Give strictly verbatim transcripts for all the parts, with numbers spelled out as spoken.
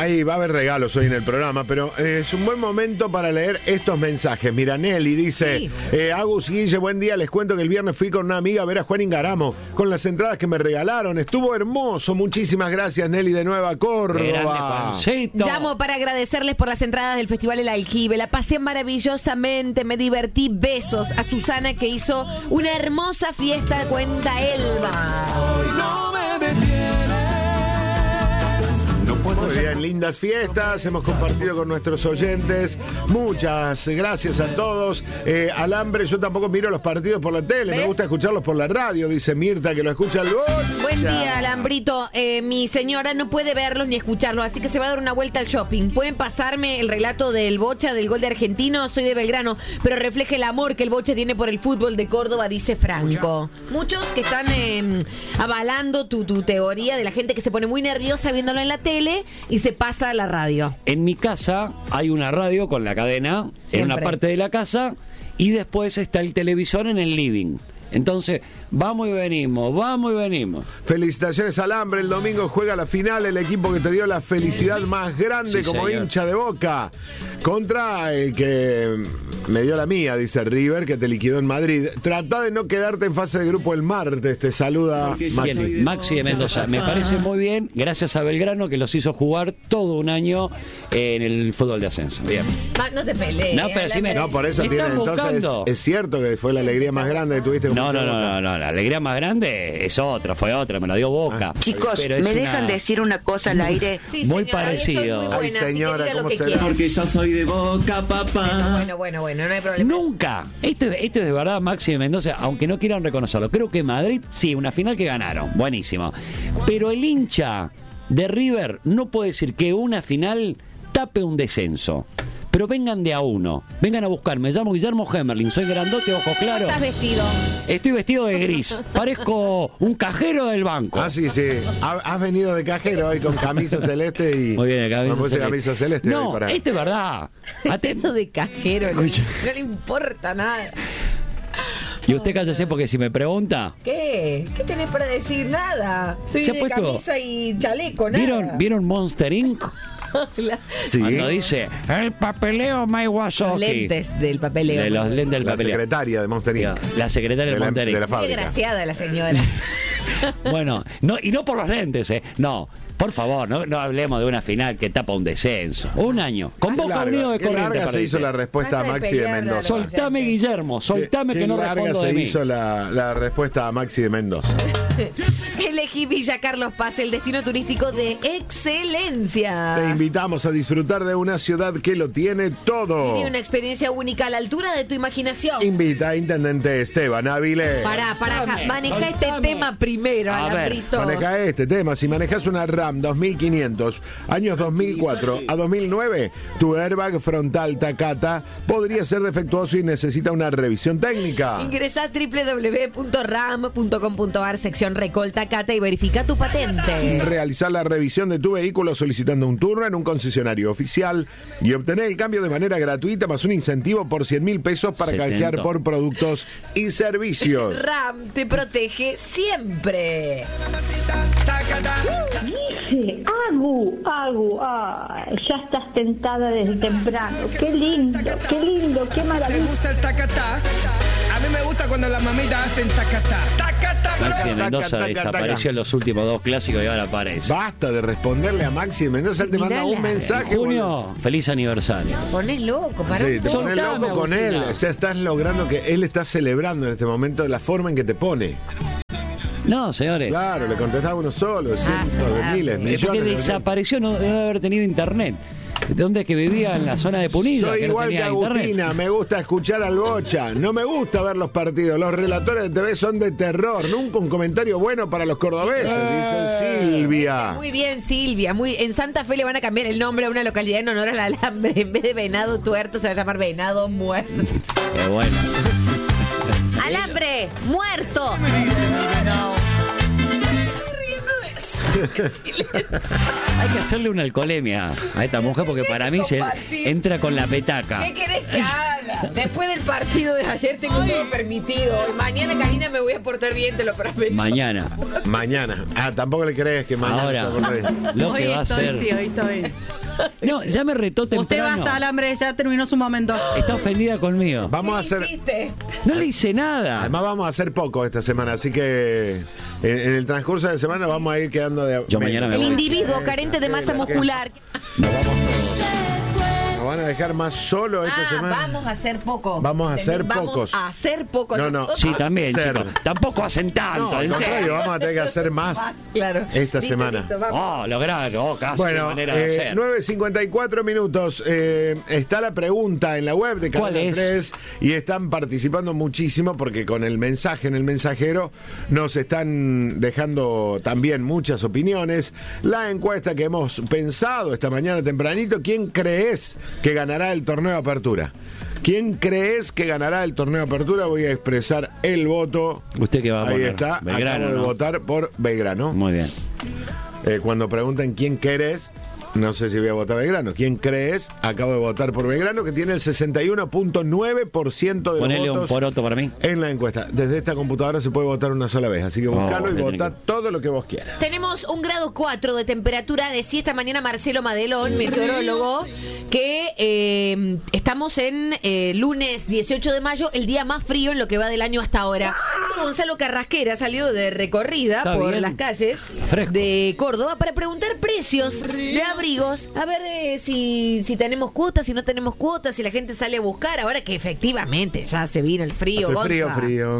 ahí va a haber regalos hoy en el programa, pero eh, es un buen momento para leer estos mensajes. Mira, Nelly dice, sí. eh, Agus Guille, buen día, les cuento que el viernes fui con una amiga a ver a Juan Ingaramo, con las entradas que me regalaron, estuvo hermoso, muchísimas gracias Nelly de Nueva Córdoba. Llamo para agradecerles por las entradas del Festival El Aljibe, la pasé maravillosamente, me divertí, besos a Susana que hizo una hermosa fiesta, cuenta Elba. Hoy no me detienes. No puedo Muy bien, lindas fiestas, hemos compartido con nuestros oyentes. Muchas gracias a todos. Eh, Alambre, yo tampoco miro los partidos por la tele, ¿ves? Me gusta escucharlos por la radio, dice Mirta, que lo escucha el gol. Buen día, Alambrito. Eh, mi señora no puede verlos ni escucharlos, así que se va a dar una vuelta al shopping. ¿Pueden pasarme el relato del Bocha, del gol de Argentino? Soy de Belgrano, pero refleja el amor que el Bocha tiene por el fútbol de Córdoba, dice Franco. Muchos que están eh, avalando tu, tu teoría de la gente que se pone muy nerviosa viéndolo en la tele y se pasa a la radio. En mi casa hay una radio con la cadena Siempre. en una parte de la casa y después está el televisor en el living. Entonces, vamos y venimos, vamos y venimos. Felicitaciones al Hambre, el domingo juega la final el equipo que te dio la felicidad más grande sí, como señor. hincha de Boca. Contra el que me dio la mía, dice River, que te liquidó en Madrid. Trata de no quedarte en fase de grupo el martes, te saluda Maxi. Maxi de Mendoza. Me parece muy bien, gracias a Belgrano que los hizo jugar todo un año en el fútbol de ascenso. Bien. No te pelees. No, pero sí me, no, por eso me tiene, entonces es, es cierto que fue la alegría más grande que tuviste. No, no, no, no, no, la alegría más grande es otra, fue otra, me la dio Boca. Ah. Chicos, ¿me una... dejan decir una cosa al aire? Sí, muy señora, parecido. Muy buena, Ay, señora, así que ¿cómo diga lo será? que Porque yo soy de Boca, papá. Bueno, bueno, bueno, no hay problema. Nunca. Esto, esto es de verdad, Maxi de Mendoza, aunque no quieran reconocerlo. Creo que Madrid, sí, una final que ganaron, buenísimo. Pero el hincha de River no puede decir que una final tape un descenso. Pero vengan de a uno, vengan a buscarme. Me llamo Guillermo Hemerling, soy grandote, ojos claros. ¿Estás vestido? Estoy vestido de gris, parezco un cajero del banco. Ah, sí, sí. Has venido de cajero hoy con camisa celeste y... Muy bien, camisa me puse celeste. camisa celeste. No, para... esto es verdad. Atento de cajero, no, no le importa nada. Y usted cállese porque si me pregunta... ¿Qué? ¿Qué tenés para decir? Nada. Estoy de puesto... camisa y chaleco, nada. ¿Vieron, ¿vieron Monster incorporated? Sí. Cuando dice el papeleo Mike Wazowski. Los lentes del papeleo. De los lentes del la papeleo. La secretaria de Monster incorporated. La secretaria de, de Monster incorporated. Qué desgraciada la señora. Bueno, no, y no por los lentes, ¿eh? No. Por favor, no, no hablemos de una final que tapa un descenso. Un año. Con Boca Unido de Corrientes. Se hizo la respuesta a Maxi de Mendoza. Soltame, Guillermo, soltame que no respondo de mí. se hizo la, la respuesta a Maxi de Mendoza. Elegí Villa Carlos Paz, el destino turístico de excelencia. Te invitamos a disfrutar de una ciudad que lo tiene todo. Vive una experiencia única a la altura de tu imaginación. Invita a Intendente Esteban Áviles. Pará, pará, maneja este tema primero, Alambrito. Maneja este tema. Si manejas una RAM dos mil quinientos, años dos mil cuatro a dos mil nueve, tu airbag frontal Takata podría ser defectuoso y necesita una revisión técnica. Ingresa a doble u doble u doble u punto ram punto com punto ar, sección Recol Takata, y verifica tu patente. Realizar la revisión de tu vehículo solicitando un turno en un concesionario oficial y obtener el cambio de manera gratuita más un incentivo por cien mil pesos para setenta canjear por productos y servicios. RAM te protege siempre. Dice, Agu, Agu, ah, ya estás tentada desde temprano. Qué lindo, qué lindo, qué maravilla. ¿Te gusta el tacatá? A mí me gusta cuando las mamitas hacen tacatá. Tacatá, Maxi de Mendoza desapareció en los últimos dos clásicos y ahora aparece. Basta de responderle a Maxi de Mendoza, él te manda un mensaje. En junio, por... feliz aniversario. Te pones loco, para sí, te pones loco con él. O sea, estás logrando que él está celebrando en este momento la forma en que te pone. No, señores. Claro, le contestaba uno solo, cientos ah, de miles, millones. Porque desapareció, no debe haber tenido internet. ¿De dónde es que vivía? En la zona de Punilla. Soy que igual no tenía que Agustina, internet. Me gusta escuchar al Bocha. No me gusta ver los partidos. Los relatores de T V son de terror. Nunca un comentario bueno para los cordobeses, eh. dice Silvia. Muy bien, Silvia. Muy... En Santa Fe le van a cambiar el nombre a una localidad en honor al alambre. En vez de Venado Tuerto se va a llamar Venado Muerto. Qué bueno. ¡Alambre! ¡Muerto! Hay que hacerle una alcoholemia a esta mujer porque para mí se entra con la petaca. ¿Qué querés que haga? nada. Después del partido de ayer tengo todo permitido. Y mañana, Karina, me voy a portar bien, te lo prometo. Mañana. Mañana. Ah, tampoco le crees que mañana. Ahora, se acuerde. lo Hoy que va a estoy, hacer. sí, hoy estoy. No, ya me retó temprano. Usted basta, Alambre, ya terminó su momento. Está ofendida conmigo. Vamos a ¿Qué hacer. hiciste? No le hice nada. Además, vamos a hacer poco esta semana, así que en, en el transcurso de la semana vamos a ir quedando de. Yo mañana me El voy. individuo carente de masa muscular. Nos vamos todos. Nos van a dejar más solo esta Ah, semana. vamos a hacer poco. Vamos a hacer Vamos pocos. a hacer poco. No, no. nosotros. Sí, también, Ser. chicos. Tampoco hacen tanto, No, al en contrario, serio. vamos a tener que hacer más Claro. esta Listo, semana. listo, vamos. Oh, lograron. Oh, casi de Bueno, manera de eh, hacer. nueve cincuenta y cuatro minutos. Eh, está la pregunta en la web de ¿Cuál Canal es? tres y están participando muchísimo porque con el mensaje en el mensajero nos están dejando también muchas opiniones. La encuesta que hemos pensado esta mañana tempranito, ¿quién crees que ganará el torneo de apertura? ¿Quién crees que ganará el torneo de apertura? Voy a expresar el voto. ¿Usted qué va a Ahí poner? está, Belgrano, acabo de ¿no? votar por Belgrano. Muy bien. Eh, cuando preguntan quién querés, no sé si voy a votar Belgrano. ¿Quién crees? Acabo de votar por Belgrano, que tiene el sesenta y uno punto nueve por ciento de Ponele los un votos poroto para mí. en la encuesta. Desde esta computadora se puede votar una sola vez, así que buscalo Oh, y le vota tenés todo lo que vos quieras. Tenemos un grado cuatro de temperatura, decía esta mañana Marcelo Madelón, meteorólogo, que eh, estamos en eh, lunes dieciocho de mayo, el día más frío en lo que va del año hasta ahora. Gonzalo Carrasquera salió de recorrida Está por bien. las calles Fresco. de Córdoba para preguntar precios de abrigos, a ver eh, si, si tenemos cuotas, si no tenemos cuotas, si la gente sale a buscar, ahora que efectivamente ya se vino el frío. Hace frío, Gonza. frío.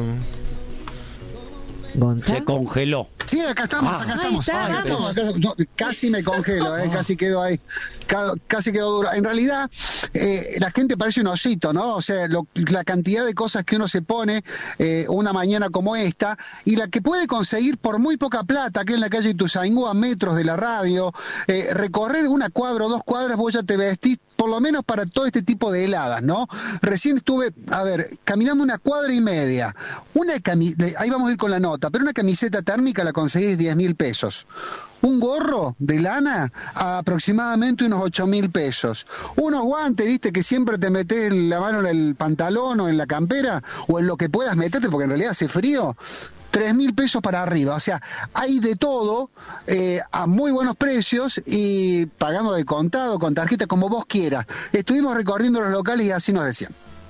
Gonza. Se congeló. Sí, acá estamos, Ah. acá Ahí estamos. está. Acá estamos, acá- no, casi me congelo, eh, casi quedo ahí. Ca- Casi quedo duro. En realidad, eh, la gente parece un osito, ¿no? O sea, lo- la cantidad de cosas que uno se pone eh, una mañana como esta, y la que puede conseguir por muy poca plata, que en la calle Ituzaingó, a metros de la radio, eh, recorrer una cuadra o dos cuadras, vos ya te vestís por lo menos para todo este tipo de heladas, ¿no? Recién estuve, a ver, caminando una cuadra y media. Una cami- ahí vamos a ir con la nota, pero una camiseta térmica la conseguís diez mil pesos. Un gorro de lana a aproximadamente unos ocho mil pesos. Unos guantes, viste, que siempre te metes la mano en el pantalón o en la campera o en lo que puedas meterte, porque en realidad hace frío. Tres mil pesos para arriba, o sea, hay de todo eh, a muy buenos precios y pagando de contado, con tarjeta, como vos quieras. Estuvimos recorriendo los locales y así nos decían.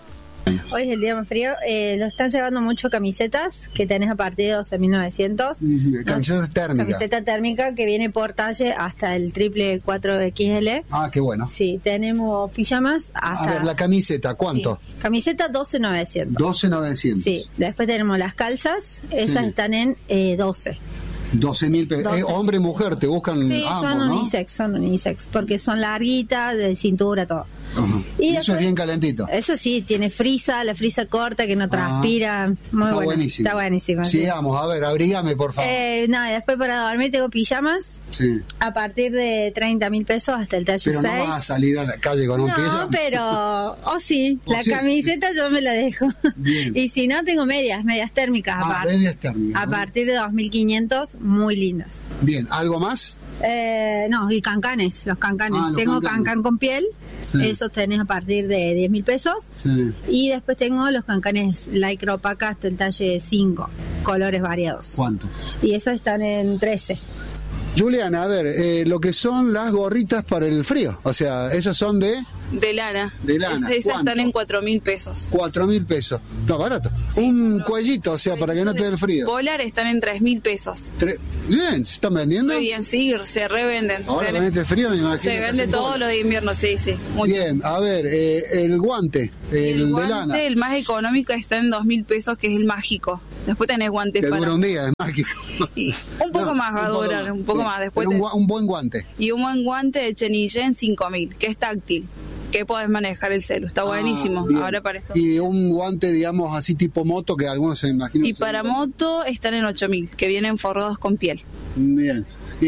Hoy es el día más frío. Eh, lo están llevando mucho camisetas que tenés a partir de doce mil novecientos. Camiseta térmica. Camiseta térmica que viene por talle hasta el triple cuatro equis ele. Ah, qué bueno. Sí, tenemos pijamas hasta... A ver, la camiseta, ¿cuánto? Sí. Camiseta doce mil novecientos. doce mil novecientos. Sí, después tenemos las calzas, esas Sí. están en eh, doce. doce mil pesos. doce. Eh, hombre y mujer, te buscan Sí, ambos, son ¿no? unisex, son unisex, porque son larguitas, de cintura, todo. Ajá. Y Y eso después- es bien calentito. Eso sí, tiene frisa, la frisa corta que no transpira. Muy Está buena. buenísimo. Está buenísima. sí. Sigamos, a ver, abrigame, por favor. Eh, nada, después para dormir tengo pijamas Sí. a partir de treinta mil pesos hasta el talle Pero no seis. vas a salir a la calle con un No, pijama. pero, oh sí, O la sí. camiseta yo me la dejo. Bien. Y si no, tengo medias, medias térmicas Ah, aparte. medias térmicas, A ¿no? partir de dos mil quinientos, muy lindas. Bien, ¿algo más? Eh, no, y cancanes, los cancanes. Ah, los tengo cancanes. cancán con piel, Sí. esos tenés a partir de diez mil pesos. Sí. Y después tengo los cancanes lycra opaca hasta el talle cinco, colores variados. ¿Cuánto? Y esos están en trece. Juliana, a ver, eh, lo que son las gorritas para el frío. O sea, esas son de De lana. De lana. Es- esas ¿Cuánto? están en cuatro mil pesos. cuatro mil pesos. Está barato. Un cuellito, o sea, para que no te dé el frío. Polar están en tres mil pesos. Tre- Bien, ¿se están vendiendo? Muy bien, sí, se revenden. Ahora con Tenés- este frío me imagino. se que vende hacen todo cola. lo de invierno, sí, sí. Mucho. Bien, a ver, eh, el guante, el, El de lana. guante, el más económico, está en dos mil pesos, que es el mágico. Después tenés guantes Que para... dura un día, es mágico. y un poco No, más va a un poco durar, más, un poco sí. más. Después Pero un, tenés- gua- un buen guante. Y un buen guante de Chenille en cinco mil, que es táctil, que podés manejar el celu. Está buenísimo. Ah, bien. Ahora para esto. Y un guante, digamos, así tipo moto, que algunos se imaginan. Y para moto están en ocho mil, que vienen forrados con piel. Bien.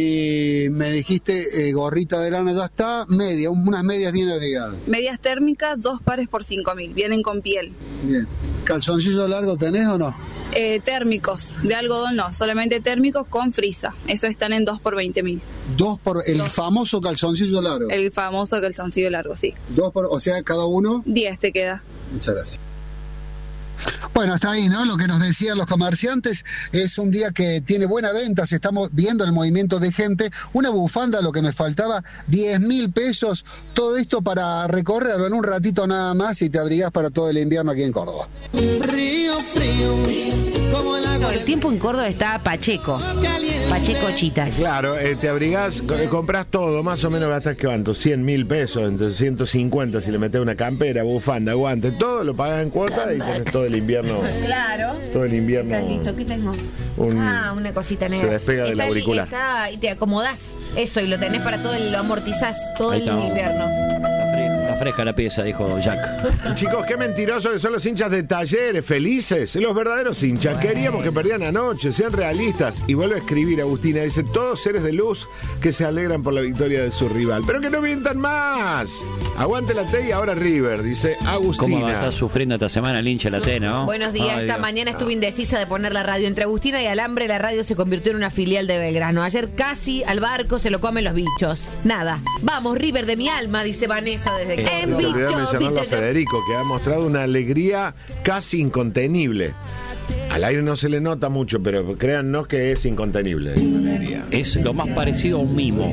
Y me dijiste, eh, gorrita de lana ya está, media, un- unas medias bien abrigadas. Medias térmicas, dos pares por cinco mil, vienen con piel. Bien. ¿Calzoncillo largo tenés o no? Eh, térmicos, de algodón no, solamente térmicos con frisa. Eso están en dos por veinte mil. Dos por, el Dos. famoso calzoncillo largo. El famoso calzoncillo largo, sí. Dos por, o sea, cada uno, diez te queda. Muchas gracias. Bueno, hasta ahí, ¿no? Lo que nos decían los comerciantes es un día que tiene buena venta, se estamos viendo el movimiento de gente. Una bufanda, lo que me faltaba, diez mil pesos. Todo esto para recorrerlo en un ratito nada más y te abrigás para todo el invierno aquí en Córdoba. Frío, frío, como el agua. No, el tiempo en Córdoba está Pacheco. Pacheco Chitas. Claro, eh, te abrigás, co- compras todo, más o menos gastas que cuánto, cien mil pesos, entonces ciento cincuenta si le metes una campera, bufanda, guante, todo lo pagas en cuota y tenés todo el invierno. Claro. Todo el invierno. Está listo, ¿qué tengo? Un- ah, una cosita negra. se despega del Está el- auricular. está- y te acomodás eso y lo tenés para todo el, lo amortizás todo Ahí el está. invierno. Está fresca la pieza, dijo Jack. Chicos, qué mentirosos que son los hinchas de Talleres, felices, los verdaderos hinchas. Queríamos que perdían anoche, sean realistas. Y vuelve a escribir Agustina, dice, todos seres de luz que se alegran por la victoria de su rival. Pero que no mientan más. Aguante la T y ahora River, dice Agustina. ¿Cómo va a estar sufriendo esta semana el hincha de la T, no? Buenos días, Ay, esta Dios. mañana estuve indecisa de poner la radio. Entre Agustina y Alambre, la radio se convirtió en una filial de Belgrano. Ayer casi al barco se lo comen los bichos. Nada. Vamos, River de mi alma, dice Vanessa desde que... No se olvidó de mencionarlo a Federico, que ha mostrado una alegría casi incontenible. Al aire no se le nota mucho, pero créannos que es incontenible. la alegría. Es lo más parecido a un mimo.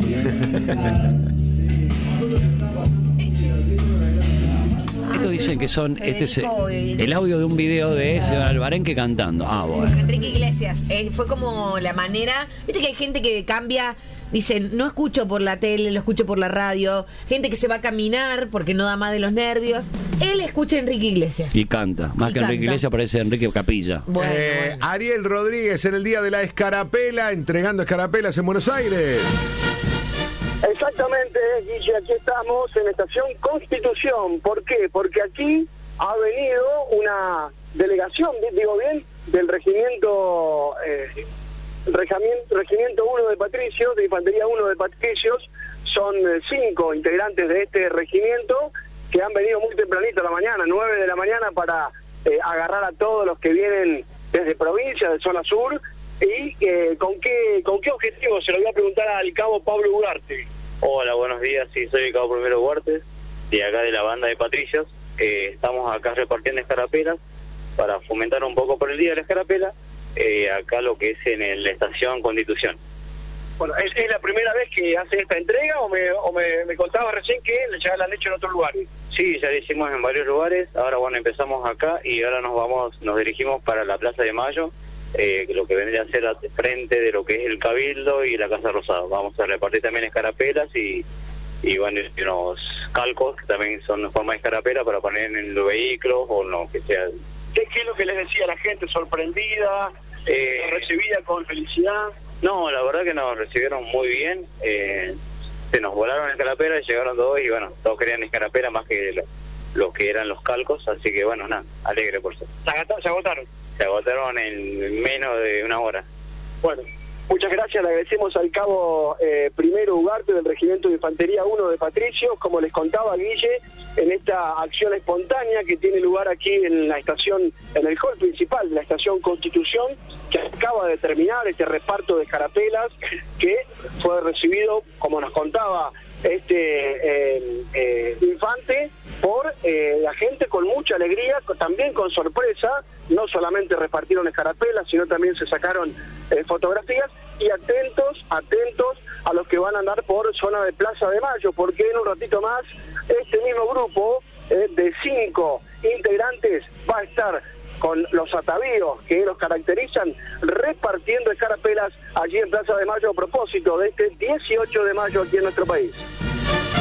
Estos dicen que son... Este es Federico, eh, el audio de un video de ese Albarenque cantando. Ah, bueno. Enrique Iglesias, eh, fue como la manera, viste que hay gente que cambia, dice, no escucho por la tele, lo escucho por la radio, gente que se va a caminar porque no da más de los nervios, él escucha a Enrique Iglesias. Y canta. Más Y que Enrique canta. Iglesias parece Enrique Capilla. Bueno, Eh, bueno. Ariel Rodríguez en el día de la escarapela, entregando escarapelas en Buenos Aires. Exactamente, Guille, aquí estamos en Estación Constitución. ¿Por qué? Porque aquí ha venido una delegación, digo bien, del regimiento, eh, regimiento, regimiento uno de Patricios, de Infantería uno de Patricios. Son eh, cinco integrantes de este regimiento que han venido muy tempranito a la mañana, nueve de la mañana, para eh, agarrar a todos los que vienen desde provincia, de zona sur. ¿Y eh, con qué con qué objetivo? Se lo voy a preguntar al cabo Pablo Ugarte. Hola, buenos días, sí, soy el cabo primero Huartes, de acá de la banda de Patricios. Eh, estamos acá repartiendo escarapelas para fomentar un poco por el día de la escarapela, eh, acá lo que es en el- la estación Constitución. Bueno, ¿es, es la primera vez que hace esta entrega o me, o me, me contaba recién que ya la han hecho en otros lugares? Sí, ya lo hicimos en varios lugares, ahora bueno, empezamos acá y ahora nos vamos, nos dirigimos para la Plaza de Mayo, eh, lo que vendría a ser al frente de lo que es el Cabildo y la Casa Rosada. Vamos a repartir también escarapelas y, y bueno, y unos calcos que también son en forma de escarapela para poner en los vehículos o lo que sea. ¿Qué, qué es lo que les decía la gente? ¿Sorprendida? Eh, ¿Recibida con felicidad? No, la verdad que nos recibieron muy bien. Eh, se nos volaron escarapelas y llegaron todos y bueno, todos querían escarapela más que lo, lo que eran los calcos, así que bueno, nada, alegre por eso. ¿Se agota- se agotaron? Se agotaron en menos de una hora. Bueno, muchas gracias. Le agradecemos al cabo eh, primero Ugarte del Regimiento de Infantería uno de Patricios, como les contaba Guille, en esta acción espontánea que tiene lugar aquí en la estación, en el hall principal de la estación Constitución, que acaba de terminar este reparto de escarapelas que fue recibido, como nos contaba este eh, eh, infante, por eh, la gente con mucha alegría, co- también con sorpresa. No solamente repartieron escarapelas, sino también se sacaron eh, fotografías. Y atentos, atentos a los que van a andar por zona de Plaza de Mayo, porque en un ratito más este mismo grupo eh, de cinco integrantes va a estar con los atavíos que los caracterizan, repartiendo escarapelas allí en Plaza de Mayo a propósito de este dieciocho de mayo aquí en nuestro país.